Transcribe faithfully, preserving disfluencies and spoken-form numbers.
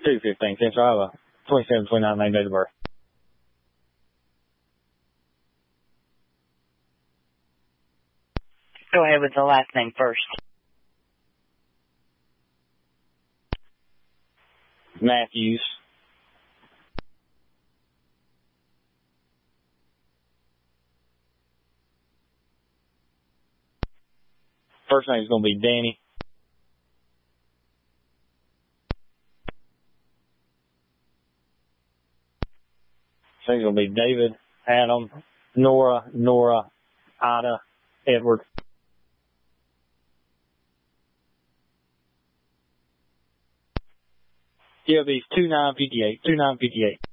two fifteen Central. I have a twenty-seven twenty-nine name, date of birth. Go ahead with the last name first. Matthews. First name is going to be Danny. Second going to be David, Adam, Nora, Nora, Ida, Edward. Yeah, it'll be two nine fifty-eight, two nine fifty-eight.